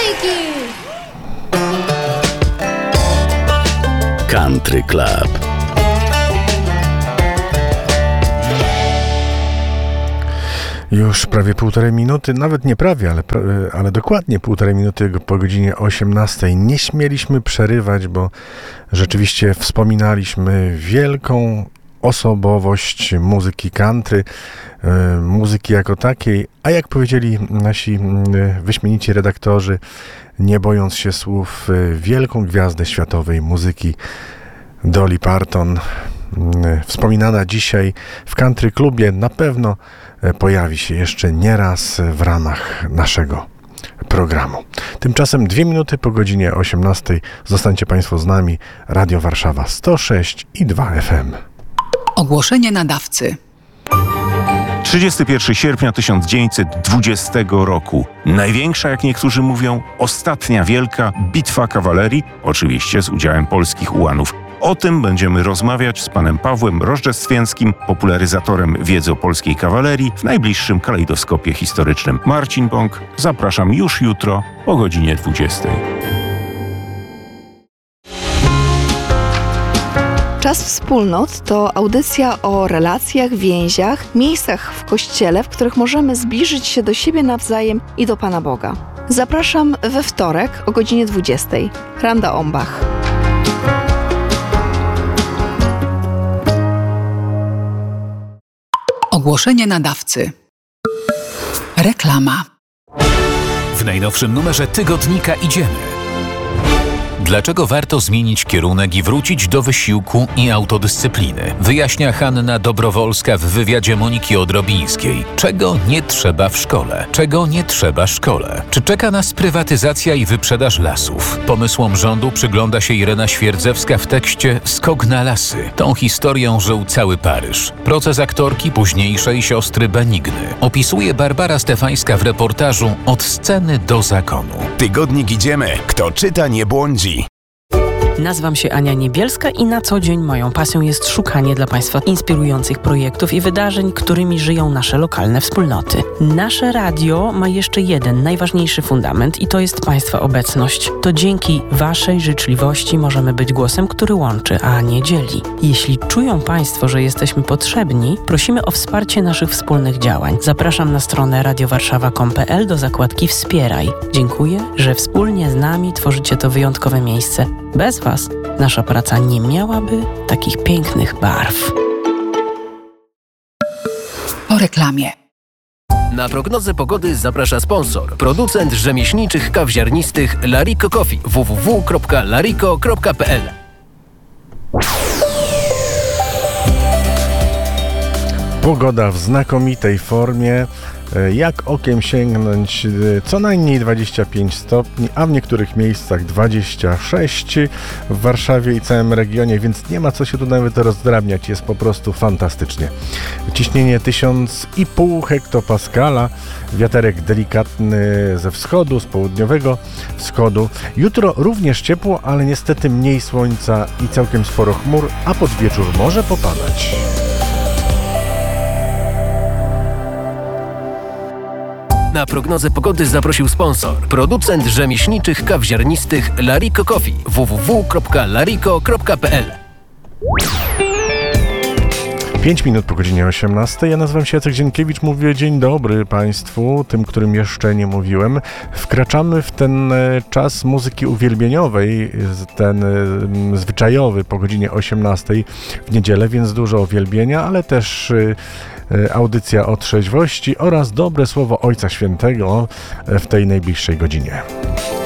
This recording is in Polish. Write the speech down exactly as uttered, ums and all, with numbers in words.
Bajki! Country Club. Już prawie półtorej minuty, nawet nie prawie, ale, ale dokładnie półtorej minuty po godzinie osiemnastej. Nie śmieliśmy przerywać, bo rzeczywiście wspominaliśmy wielką osobowość muzyki country, muzyki jako takiej, a jak powiedzieli nasi wyśmienici redaktorzy, nie bojąc się słów, wielką gwiazdę światowej muzyki Dolly Parton, wspominana dzisiaj w Country Clubie, na pewno pojawi się jeszcze nieraz w ramach naszego programu. Tymczasem dwie minuty po godzinie osiemnastej zostańcie Państwo z nami. Radio Warszawa sto sześć i dwa F M. Ogłoszenie nadawcy. trzydziestego pierwszego sierpnia tysiąc dziewięćset dwudziestego roku. Największa, jak niektórzy mówią, ostatnia wielka bitwa kawalerii, oczywiście z udziałem polskich ułanów. O tym będziemy rozmawiać z panem Pawłem Rożdżestwienskim, popularyzatorem wiedzy o polskiej kawalerii w najbliższym kalejdoskopie historycznym. Marcin Bąk, zapraszam już jutro o godzinie dwudziestej. Czas Wspólnot to audycja o relacjach, więziach, miejscach w Kościele, w których możemy zbliżyć się do siebie nawzajem i do Pana Boga. Zapraszam we wtorek o godzinie dwudziestej. Randa Ombach. Ogłoszenie nadawcy. Reklama. W najnowszym numerze tygodnika Idziemy. Dlaczego warto zmienić kierunek i wrócić do wysiłku i autodyscypliny? Wyjaśnia Hanna Dobrowolska w wywiadzie Moniki Odrobińskiej. Czego nie trzeba w szkole? Czego nie trzeba szkole? Czy czeka nas prywatyzacja i wyprzedaż lasów? Pomysłom rządu przygląda się Irena Świerdzewska w tekście Skok na lasy. Tą historią żył cały Paryż. Proces aktorki późniejszej siostry Benigny opisuje Barbara Stefańska w reportażu Od sceny do zakonu. Tygodnik Idziemy. Kto czyta, nie błądzi. Nazywam się Ania Niebielska i na co dzień moją pasją jest szukanie dla Państwa inspirujących projektów i wydarzeń, którymi żyją nasze lokalne wspólnoty. Nasze radio ma jeszcze jeden najważniejszy fundament i to jest Państwa obecność. To dzięki Waszej życzliwości możemy być głosem, który łączy, a nie dzieli. Jeśli czują Państwo, że jesteśmy potrzebni, prosimy o wsparcie naszych wspólnych działań. Zapraszam na stronę radiowarszawa kropka com kropka p l do zakładki Wspieraj. Dziękuję, że wspólnie z nami tworzycie to wyjątkowe miejsce. Bez Was nasza praca nie miałaby takich pięknych barw. Po reklamie. Na prognozę pogody zaprasza sponsor. Producent rzemieślniczych kaw ziarnistych Larico Coffee. w w w kropka larico kropka p l. Pogoda w znakomitej formie. Jak okiem sięgnąć, co najmniej dwadzieścia pięć stopni, a w niektórych miejscach dwadzieścia sześć w Warszawie i całym regionie, więc nie ma co się tu nawet rozdrabniać, jest po prostu fantastycznie. Ciśnienie tysiąc i pół hektopaskala, wiaterek delikatny ze wschodu, z południowego wschodu. Jutro również ciepło, ale niestety mniej słońca i całkiem sporo chmur, a pod wieczór może popadać. Na prognozę pogody zaprosił sponsor. Producent rzemieślniczych kaw ziarnistych Larico Coffee. w w w kropka larico kropka p l. pięć minut po godzinie osiemnastej. Ja nazywam się Jacek Dzienkiewicz. Mówię dzień dobry Państwu, tym, którym jeszcze nie mówiłem. Wkraczamy w ten czas muzyki uwielbieniowej, ten zwyczajowy po godzinie osiemnastej w niedzielę, więc dużo uwielbienia, ale też audycja o trzeźwości oraz dobre słowo Ojca Świętego w tej najbliższej godzinie.